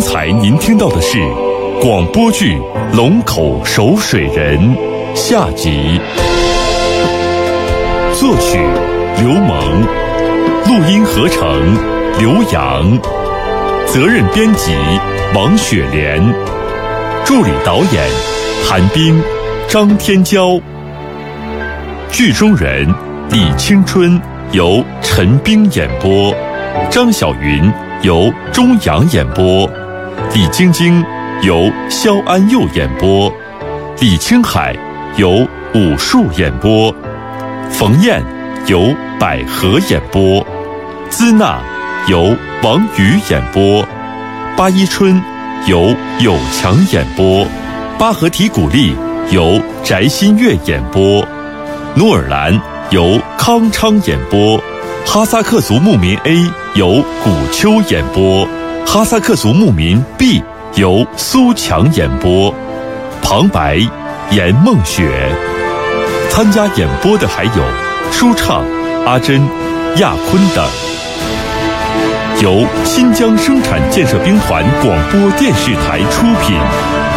才您听到的是广播剧《龙口守水人》下集，作曲刘蒙，录音合成刘洋，责任编辑王雪莲，助理导演韩冰、张天骄。剧中人李青春由陈冰演播，张晓云由钟阳演播，李晶晶由肖安佑演播，李青海由武术演播，冯燕由百合演播，资娜由王宇演播，巴依春由有强演播，巴合提古丽由翟新月演播，努尔兰由康昌演播，哈萨克族牧民 A 由古秋演播，哈萨克族牧民 B 由苏强演播，旁白严梦雪。参加演播的还有舒畅、阿珍、亚坤等。由新疆生产建设兵团广播电视台出品。